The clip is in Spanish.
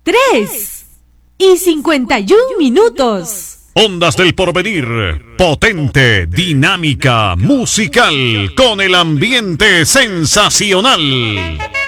3:51. Ondas del Porvenir, potente, dinámica, musical, con el ambiente sensacional.